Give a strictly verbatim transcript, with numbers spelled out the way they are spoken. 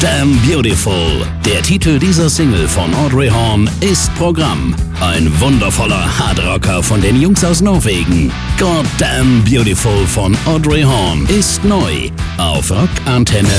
Damn Beautiful. Der Titel dieser Single von Audrey Horne ist Programm. Ein wundervoller Hardrocker von den Jungs aus Norwegen. God Damn Beautiful von Audrey Horne ist neu auf Rock Antenne.